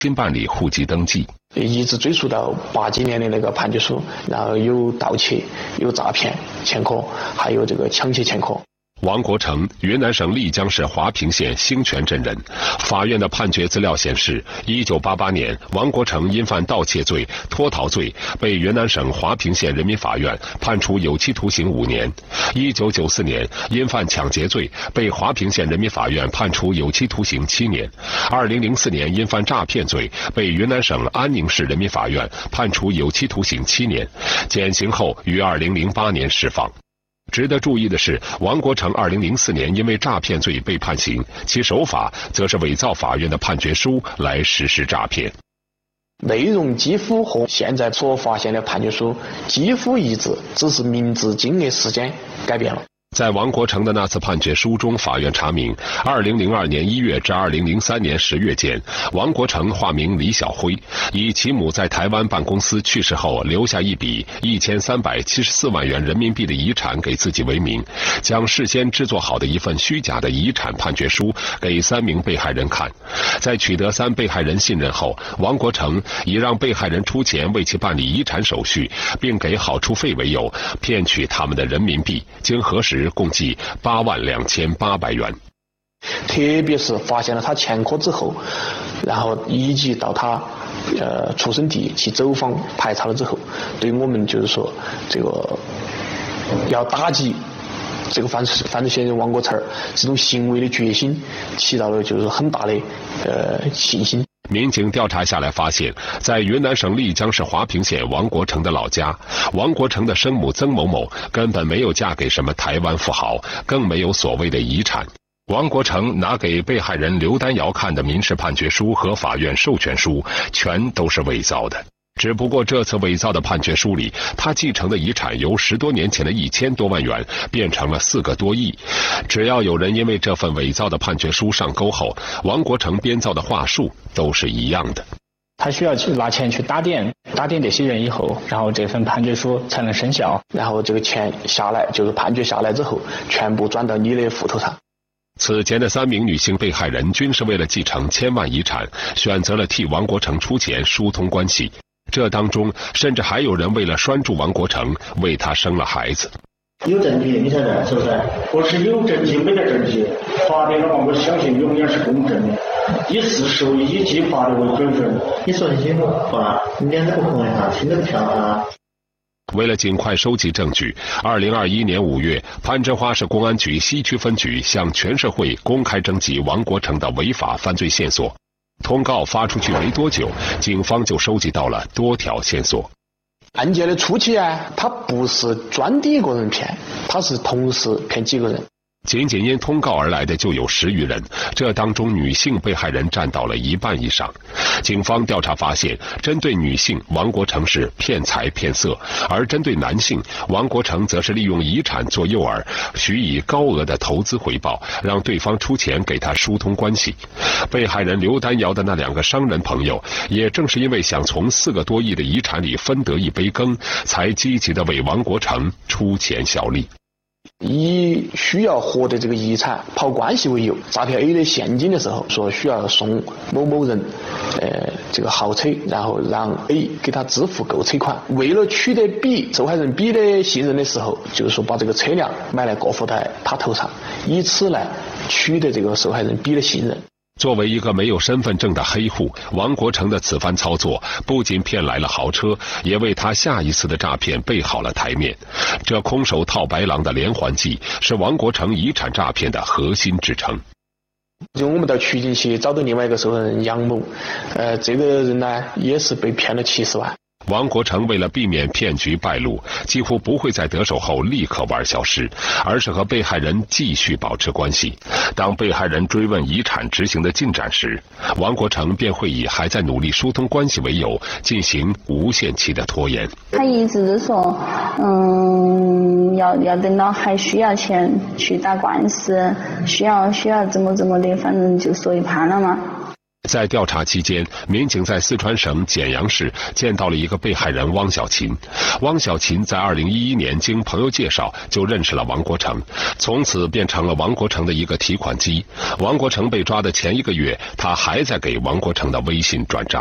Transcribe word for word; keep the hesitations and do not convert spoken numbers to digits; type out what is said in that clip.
新办理户籍登记。 一直追溯到八几年的那个判决书，然后有盗窃、有诈骗前科，还有这个抢劫前科。 王国成，云南省丽江市华坪县兴全镇人。法院的判决资料显示，一九八八年，王国成因犯盗窃罪、脱逃罪，被云南省华坪县人民法院判处有期徒刑五年。一九九四年，因犯抢劫罪，被华坪县人民法院判处有期徒刑七年。二零零四年，因犯诈骗罪，被云南省安宁市人民法院判处有期徒刑七年，减刑后于二零零八年释放。值得注意的是，王国成二零零四年因为诈骗罪被判刑，其手法则是伪造法院的判决书来实施诈骗。 内容几乎和现在所发现的判决书几乎一致，只是名字、金额、时间改变了。 在王国成的那次判决书中，法院查明，二零零二年一月至二零零三年十月间，王国成化名李晓辉，以其母在台湾办公司去世后留下一笔一千三百七十四万元人民币的遗产给自己为名，将事先制作好的一份虚假的遗产判决书给三名被害人看。在取得三被害人信任后，王国成以让被害人出钱为其办理遗产手续，并给好处费为由，骗取他们的人民币，经核实共计八万两千八百元。 特别是发现了他前科之后，然后以及到他呃出生地去走访排查了之后，对我们就是说这个要打击这个犯犯罪嫌疑人王国成这种行为的决心，起到了就是很大的呃信心。 民警调查下来发现，在云南省丽江市华坪县王国成的老家，王国成的生母曾某某根本没有嫁给什么台湾富豪，更没有所谓的遗产。王国成拿给被害人刘丹瑶看的民事判决书和法院授权书，全都是伪造的。只不过这次伪造的判决书里，他继承的遗产由十多年前的一千多万元变成了四个多亿。只要有人因为这份伪造的判决书上钩后，王国成编造的话术都是一样的。 他需要去拿钱去打点打点这些人以后，然后这份判决书才能生效， 然后这个钱下来，就是判决下来之后，全部转到你的户头上。 此前的三名女性被害人均是为了继承千万遗产，选择了替王国成出钱疏通关系。这当中甚至还有人为了拴住王国成，为他生了孩子。 有证据，你猜猜是不是？我是有证据，没得证据，法律的话，我相信永远是公正的，以事实为依据，法律为准绳。你说很清楚，爸，你脸都不红啊，心都不跳啊。 为了尽快收集证据，二零二一年五月，攀枝花市公安局西区分局向全社会公开征集王国成的违法犯罪线索。通告发出去没多久，警方就收集到了多条线索。 案件的初期啊，他不是专第一个人骗，他是同时骗几个人。 仅仅因通告而来的就有十余人，这当中女性被害人占到了一半以上。警方调查发现，针对女性，王国成是骗财骗色，而针对男性，王国成则是利用遗产做诱饵，许以高额的投资回报，让对方出钱给他疏通关系。被害人刘丹瑶的那两个商人朋友，也正是因为想从四个多亿的遗产里分得一杯羹，才积极的为王国成出钱小利。 以需要获得这个遗产跑关系为由，诈骗 A 的现金的时候，说需要送某某人呃这个豪车，然后让 A 给他支付购车款。为了取得 B 受害人 B 的信任的时候，就是说把这个车辆买来过户在他头上，以此来取得这个受害人 B 的信任。 作为一个没有身份证的黑户，王国成的此番操作不仅骗来了豪车，也为他下一次的诈骗备好了台面。这空手套白狼的连环计，是王国成遗产诈骗的核心支撑。 就我们到曲靖去找到另外一个受害人杨某，呃，这个人呢也是被骗了七十万。 王国成为了避免骗局败露，几乎不会在得手后立刻玩消失，而是和被害人继续保持关系。当被害人追问遗产执行的进展时，王国成便会以还在努力疏通关系为由，进行无限期的拖延。 他一直都说，嗯，要要等到还需要钱去打官司，需要需要怎么怎么的，反正就说一盘了嘛。 在调查期间，民警在四川省简阳市见到了一个被害人汪小琴。汪小琴在二零一一年经朋友介绍就认识了王国成，从此变成了王国成的一个提款机。王国成被抓的前一个月，他还在给王国成的微信转账。